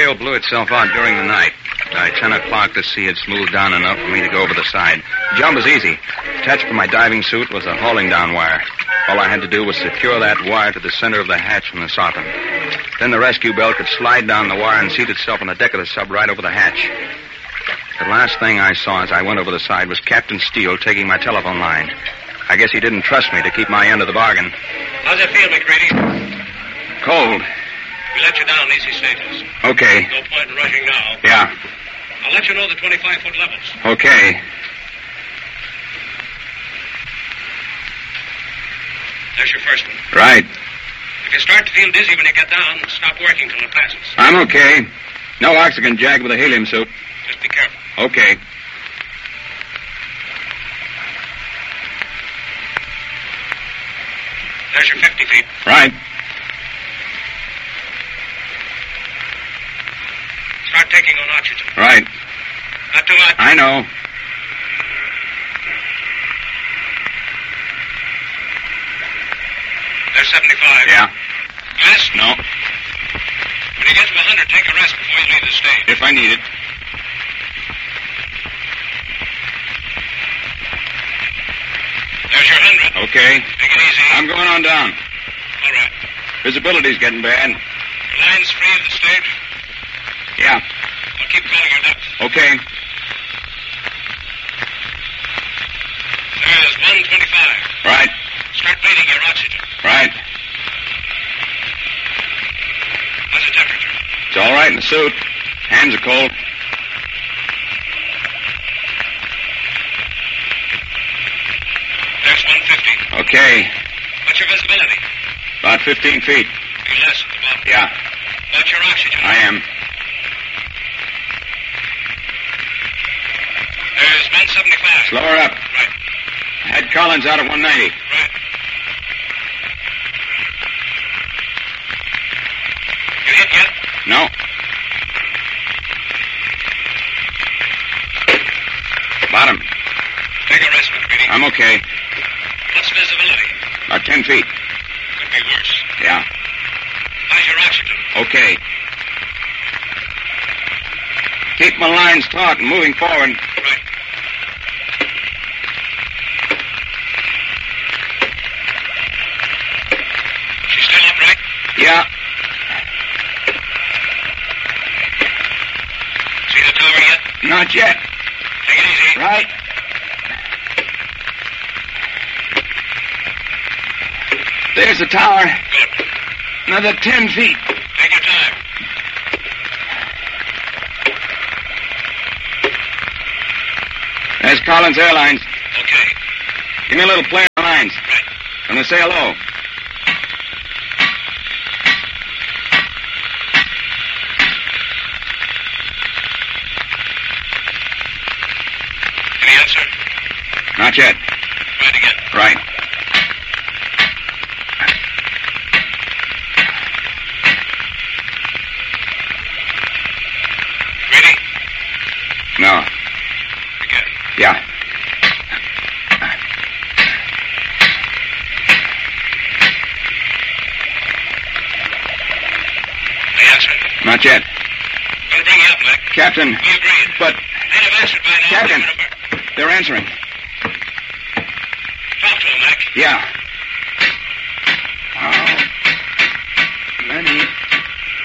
trail blew itself out during the night. By 10 o'clock, the sea had smoothed down enough for me to go over the side. The job was easy. Attached to my diving suit was a hauling down wire. All I had to do was secure that wire to the center of the hatch from the south end. Then the rescue belt could slide down the wire and seat itself on the deck of the sub right over the hatch. The last thing I saw as I went over the side was Captain Steele taking my telephone line. I guess he didn't trust me to keep my end of the bargain. How's it feel, McCready? Cold. We let you down, easy stages. Okay. No point in rushing now. Yeah. I'll let you know the 25-foot levels. Okay. There's your first one. Right. If you start to feel dizzy when you get down, stop working till it passes. I'm okay. No oxygen jag with a helium suit. Just be careful. Okay. There's your 50 feet. Right. Start taking on oxygen. Right. Not too much. I know. There's 75. Yeah. Rest? No. When you get to 100, take a rest before you leave the stage. If I need it. There's your 100. Okay. Take it easy. I'm going on down. All right. Visibility's getting bad. Your line's free of the stage? Yeah. I'll keep calling your depth. Okay. There's 125. Right. Start bleeding your oxygen. Right. How's the temperature? It's all right in the suit. Hands are cold. There's 150. Okay. What's your visibility? About 15 feet. Be less at the bottom. Yeah. What's your oxygen? I am. There's 175. Slow her up. Right. I had Collins out at 190. Right. You hit yet? No. Bottom. Take a rest, McCready. I'm okay. What's visibility? About 10 feet. Could be worse. Yeah. How's your oxygen? Okay. Keep my lines taut and moving forward. Right. She's still upright? Yeah. See the tower yet? Not yet. Take it easy. Right. There's the tower. Good. Another 10 feet. Take your time. There's Collins Airlines. Okay. Give me a little play on the lines. Right. I'm going to say hello. Any answer? Not yet. Try it again. Right. Ready? No. Again. Yeah. Any answer? Not yet. Gonna bring you up, Mac. Captain. We agreed. But, They'd have answered by now. Captain. They would have- they're answering. Talk to him, Mac. Yeah.